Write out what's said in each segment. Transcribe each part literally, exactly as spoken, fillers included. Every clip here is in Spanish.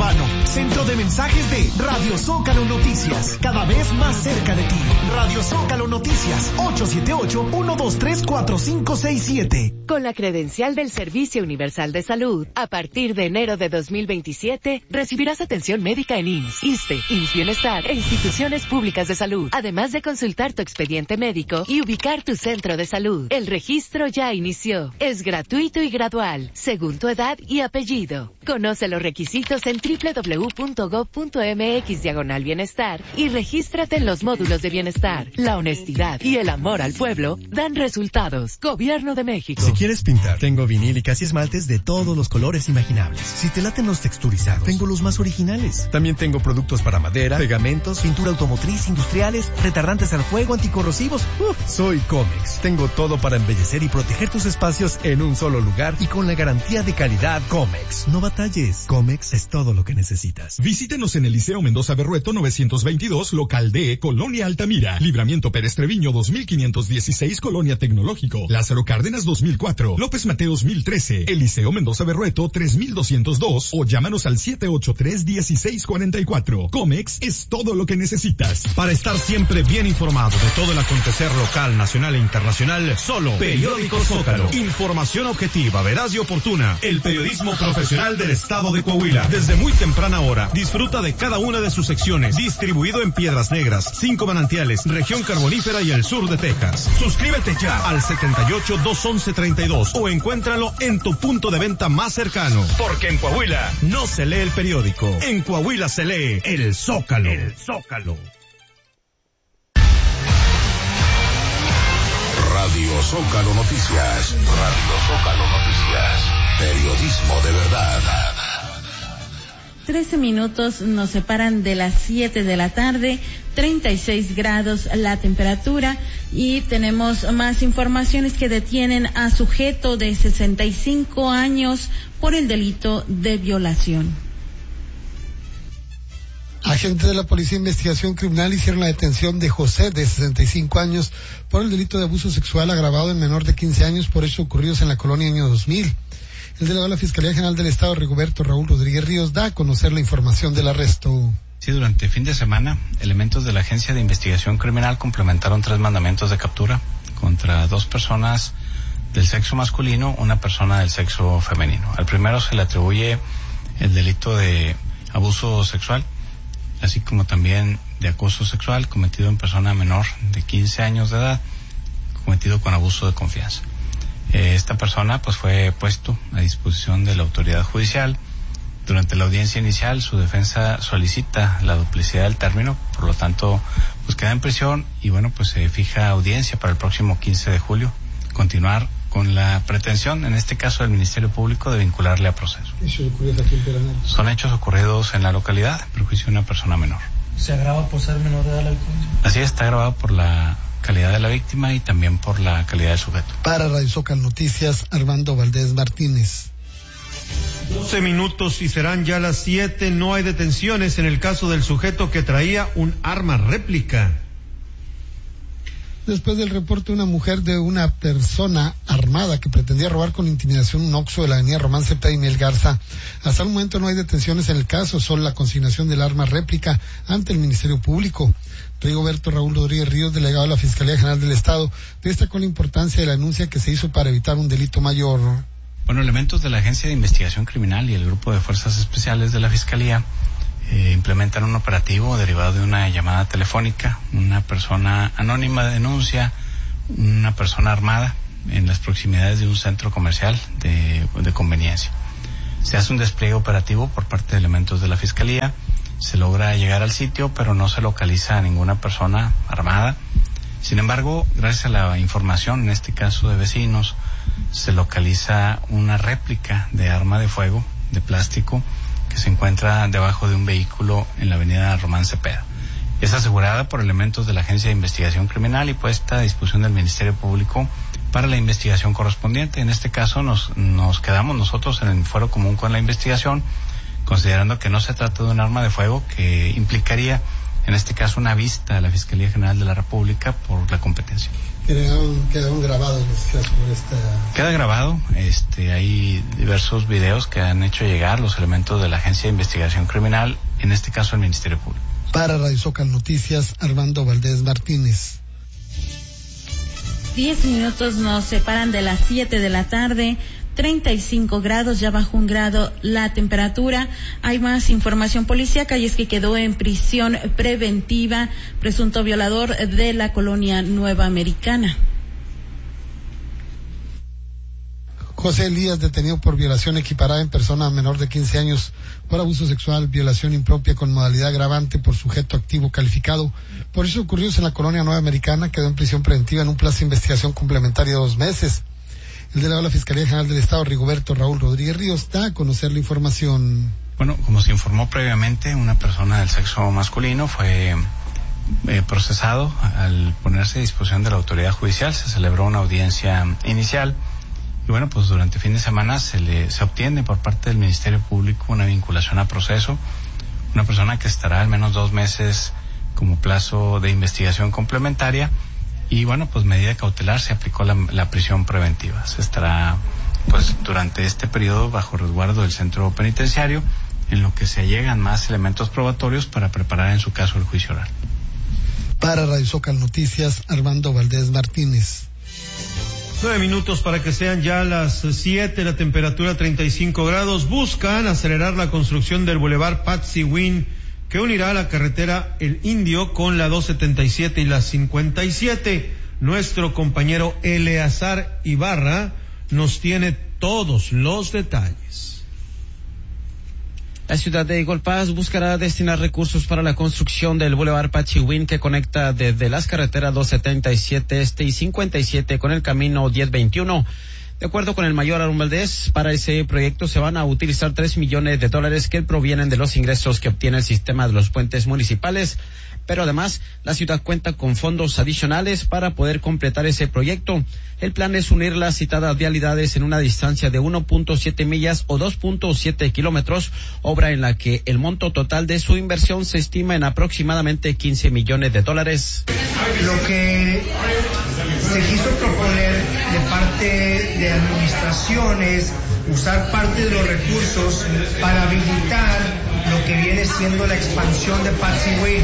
urbano. Centro de mensajes de Radio Zócalo Noticias. Cada vez más cerca de ti. Radio Zócalo Noticias. ocho siete ocho, uno dos tres, cuatro cinco seis siete. Con la credencial del Servicio Universal de Salud, a partir de enero de dos mil veintisiete, recibirás atención médica en I M S S, ISSSTE, I M S S Bienestar e instituciones públicas de salud, además de consultar tu expediente médico y ubicar tu centro de salud. El registro ya inició. Es gratuito y gradual, según tu edad y apellido. Conoce los requisitos en doble u doble u doble u punto gob punto eme equis diagonal bienestar y regístrate en los módulos de bienestar. La honestidad y el amor al pueblo dan resultados. Gobierno de México. Si quieres pintar, tengo vinílicas y esmaltes de todos los colores imaginables. Si te laten los texturizados, tengo los más originales. También tengo productos para madera, pegamentos, pintura automotriz, industriales, retardantes al fuego, anticorrosivos. Uf, soy Comex. Tengo todo para embellecer y proteger tus espacios en un solo lugar y con la garantía de calidad Comex. No batalles. Comex es todo lo que necesitas. Visítenos en el Liceo Mendoza Berrueto novecientos veintidós, local D, Colonia Altamira. Libramiento Pérez Treviño dos mil quinientos dieciséis, Colonia Tecnológico. Lázaro Cárdenas dos mil cuatro. López Mateos mil trece. El Liceo Mendoza Berrueto tres mil doscientos dos o llámanos al siete ocho tres, uno seis cuatro cuatro. Comex es todo lo que necesitas. Para estar siempre bien informado de todo el acontecer local, nacional e internacional, solo Periódico Zócalo. Información objetiva, veraz y oportuna. El periodismo profesional del estado de Coahuila. Desde muy temprana hora, disfruta de cada una de sus secciones. Distribuido en Piedras Negras, Cinco Manantiales, Región Carbonífera y el sur de Texas. Suscríbete ya al setenta y ocho, doscientos once, treinta y dos o encuéntralo en tu punto de venta más cercano. Porque en Coahuila no se lee el periódico. En Coahuila se lee el Zócalo. El Zócalo. Radio Zócalo Noticias. Radio Zócalo Noticias. Periodismo de verdad. Trece minutos nos separan de las siete de la tarde, treinta y seis grados la temperatura, y tenemos más informaciones que detienen a sujeto de sesenta y cinco años por el delito de violación. Agentes de la Policía de Investigación Criminal hicieron la detención de José, de sesenta y cinco años, por el delito de abuso sexual agravado en menor de quince años por hechos ocurridos en la colonia año dos mil. El delegado de la Fiscalía General del Estado, Rigoberto Raúl Rodríguez Ríos, da a conocer la información del arresto. Sí, durante el fin de semana, elementos de la Agencia de Investigación Criminal complementaron tres mandamientos de captura contra dos personas del sexo masculino, una persona del sexo femenino. Al primero se le atribuye el delito de abuso sexual, así como también de acoso sexual cometido en persona menor de quince años de edad, cometido con abuso de confianza. Esta persona pues fue puesto a disposición de la autoridad judicial. Durante la audiencia inicial su defensa solicita la duplicidad del término, por lo tanto pues queda en prisión y bueno pues se fija audiencia para el próximo quince de julio, continuar con la pretensión, en este caso del Ministerio Público, de vincularle a proceso. ¿Hechos ocurridos aquí en Peranal? Son hechos ocurridos en la localidad, en perjuicio de una persona menor. ¿Se agrava por ser menor de edad el alcohol? Así es, está agravado por la calidad de la víctima y también por la calidad del sujeto. Para Radio Zócalo Noticias, Armando Valdés Martínez. doce minutos y serán ya las siete. No hay detenciones en el caso del sujeto que traía un arma réplica. Después del reporte, una mujer de una persona armada que pretendía robar con intimidación un Oxxo de la avenida Román Cepeda y Miguel Garza. Hasta el momento no hay detenciones en el caso, solo la consignación del arma réplica ante el Ministerio Público. Rigoberto Raúl Rodríguez Ríos, delegado de la Fiscalía General del Estado, destacó la importancia de la denuncia que se hizo para evitar un delito mayor. Bueno, elementos de la Agencia de Investigación Criminal y el Grupo de Fuerzas Especiales de la Fiscalía eh, implementan un operativo derivado de una llamada telefónica. Una persona anónima denuncia una persona armada en las proximidades de un centro comercial de, de conveniencia. Se hace un despliegue operativo por parte de elementos de la Fiscalía. Se logra llegar al sitio, pero no se localiza a ninguna persona armada. Sin embargo, gracias a la información, en este caso de vecinos, se localiza una réplica de arma de fuego, de plástico, que se encuentra debajo de un vehículo en la avenida Román Cepeda. Es asegurada por elementos de la Agencia de Investigación Criminal y puesta a disposición del Ministerio Público para la investigación correspondiente. En este caso nos, nos quedamos nosotros en el fuero común con la investigación, considerando que no se trata de un arma de fuego que implicaría en este caso, una vista a la Fiscalía General de la República por la competencia. Quedaron, quedaron grabados los sobre esta... Queda grabado, este, hay diversos videos que han hecho llegar los elementos de la Agencia de Investigación Criminal, en este caso el Ministerio Público. Para Radio Zócalo Noticias, Armando Valdés Martínez. Diez minutos nos separan de las siete de la tarde. treinta y cinco grados, ya bajó un grado la temperatura. Hay más información policíaca y es que quedó en prisión preventiva presunto violador de la colonia Nueva Americana. José Elías, detenido por violación equiparada en persona menor de quince años por abuso sexual, violación impropia con modalidad agravante por sujeto activo calificado. Por eso ocurridos en la colonia Nueva Americana, quedó en prisión preventiva en un plazo de investigación complementaria de dos meses. El delegado de la Fiscalía General del Estado, Rigoberto Raúl Rodríguez Ríos, da a conocer la información. Bueno, como se informó previamente, una persona del sexo masculino fue eh, procesado al ponerse a disposición de la autoridad judicial. Se celebró una audiencia inicial y bueno, pues durante fin de semana se le se obtiene por parte del Ministerio Público una vinculación a proceso. Una persona que estará al menos dos meses como plazo de investigación complementaria. Y bueno, pues medida cautelar, se aplicó la, la prisión preventiva. Se estará, pues, durante este periodo bajo resguardo del centro penitenciario, en lo que se llegan más elementos probatorios para preparar en su caso el juicio oral. Para Radio Zócalo Noticias, Armando Valdés Martínez. Nueve minutos para que sean ya las siete, la temperatura treinta y cinco grados. Buscan acelerar la construcción del bulevar Patsy Wynn, que unirá la carretera El Indio con la doscientos setenta y siete y la cincuenta y siete. Nuestro compañero Eleazar Ibarra nos tiene todos los detalles. La ciudad de Eagle Pass buscará destinar recursos para la construcción del Boulevard Patsy Wynn, que conecta desde las carreteras doscientos setenta y siete este y cincuenta y siete con el camino diez veintiuno. De acuerdo con el mayor Aaron Valdés, para ese proyecto se van a utilizar tres millones de dólares que provienen de los ingresos que obtiene el sistema de los puentes municipales, pero además la ciudad cuenta con fondos adicionales para poder completar ese proyecto. El plan es unir las citadas vialidades en una distancia de uno punto siete millas o dos punto siete kilómetros, obra en la que el monto total de su inversión se estima en aproximadamente quince millones de dólares. Lo que se quiso proponer de parte de administración es usar parte de los recursos para habilitar lo que viene siendo la expansión de Patsy Wynn.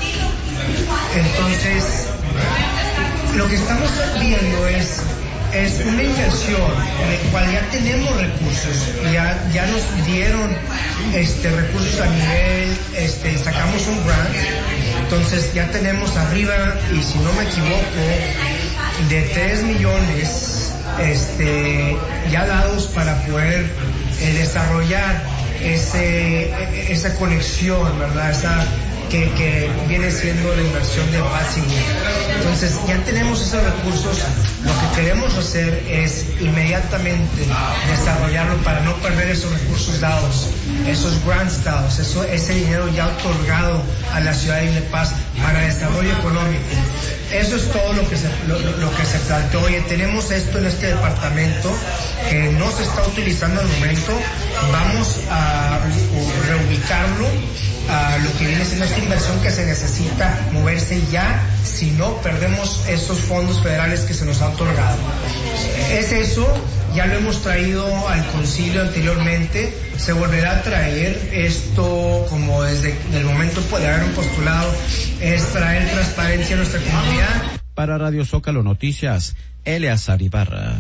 Entonces, lo que estamos viendo es, es una inversión en la cual ya tenemos recursos, ya, ya nos dieron este, recursos a nivel, este, sacamos un grant, entonces ya tenemos arriba, y si no me equivoco, de tres millones este, ya dados para poder eh, desarrollar ese, esa conexión, ¿verdad? Esa, que, que viene siendo la inversión de Patsy Wynn. Entonces ya tenemos esos recursos, lo que queremos hacer es inmediatamente desarrollarlo para no perder esos recursos dados, esos grants dados, eso, ese dinero ya otorgado a la ciudad de Eagle Pass para desarrollo económico. Eso es todo lo que se, lo, lo que se planteó. Oye, tenemos esto en este departamento que no se está utilizando al momento, vamos a reubicarlo a lo que viene siendo esta inversión que se necesita moverse ya, si no perdemos esos fondos federales que se nos ha otorgado. Es eso, ya lo hemos traído al concilio anteriormente, se volverá a traer esto como desde el momento de haber un postulado, es traer transparencia a nuestra comunidad. Para Radio Zócalo Noticias, Eleazar Ibarra.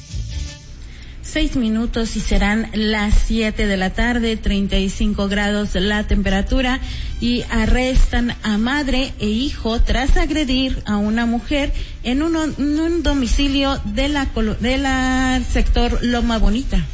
Seis minutos y serán las siete de la tarde, treinta y cinco grados la temperatura, y arrestan a madre e hijo tras agredir a una mujer en un, en un domicilio de la de la sector Loma Bonita.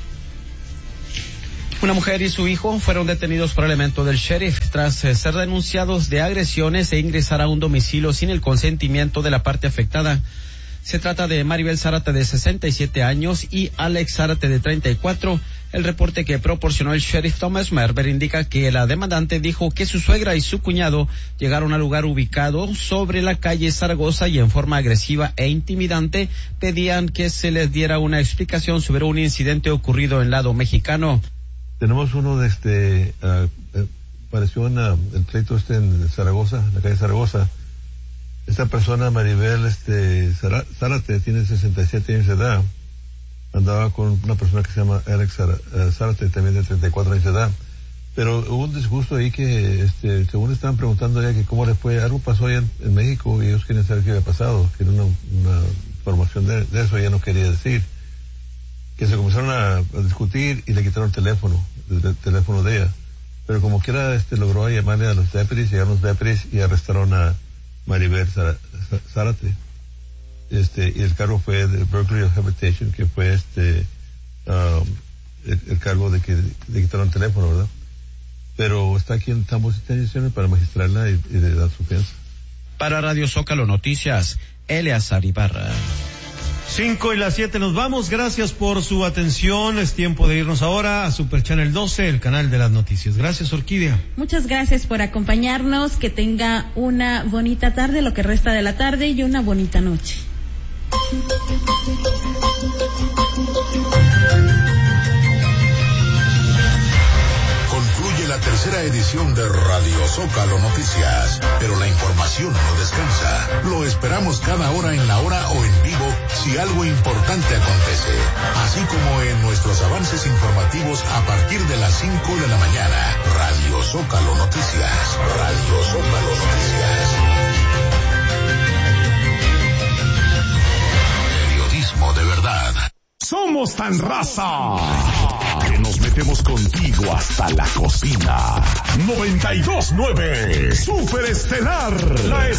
Una mujer y su hijo fueron detenidos por elementos del sheriff tras eh, ser denunciados de agresiones e ingresar a un domicilio sin el consentimiento de la parte afectada. Se trata de Maribel Zárate, de sesenta y siete años, y Alex Zárate, de treinta y cuatro. El reporte que proporcionó el sheriff Thomas Merber indica que la demandante dijo que su suegra y su cuñado llegaron al lugar ubicado sobre la calle Zaragoza y en forma agresiva e intimidante pedían que se les diera una explicación sobre un incidente ocurrido en lado mexicano. Tenemos uno de este, uh, uh, apareció en uh, el pleito este en Zaragoza, en la calle Zaragoza. Esta persona, Maribel este, Zárate, tiene sesenta y siete años de edad. Andaba con una persona que se llama Alex Zárate, también de treinta y cuatro años de edad. Pero hubo un disgusto ahí que, este, según estaban preguntando ya que cómo les fue, algo pasó allá en, en México y ellos quieren saber qué había pasado. Quieren una, una información de, de eso, ella no quería decir. Que se comenzaron a, a discutir y le quitaron el teléfono, el, el teléfono de ella. Pero como quiera, este, logró llamarle a los deputies, llegaron los deputies y arrestaron a Maribel Zárate. Este, y el cargo fue de burglary of habitation, que fue este, um, el, el cargo de que le quitaron el teléfono, ¿verdad? Pero está aquí en Tambos Intenciones para magistrarla y, y de dar su fianza. Para Radio Zócalo Noticias, Eleazar Ibarra. Cinco y las siete nos vamos. Gracias por su atención. Es tiempo de irnos ahora a Super Channel doce, el canal de las noticias. Gracias, Orquídea. Muchas gracias por acompañarnos. Que tenga una bonita tarde, lo que resta de la tarde, y una bonita noche. Concluye la tercera edición de Radio Zócalo Noticias, pero la información no descansa. Lo esperamos cada hora en la hora o en vivo si algo importante acontece, así como en nuestros avances informativos a partir de las cinco de la mañana. Radio Zócalo Noticias. Radio Zócalo Noticias. Periodismo de verdad. Somos tan raza que nos metemos contigo hasta la cocina. noventa y dos nueve Super Estelar, la